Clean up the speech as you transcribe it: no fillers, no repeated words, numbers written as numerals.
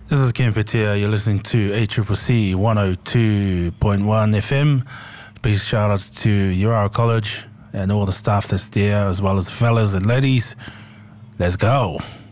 This is Ken Petia. You're listening to ACCC 102.1 FM. Big shout outs to Urara College and all the staff that's there, as well as fellas and ladies. Let's go.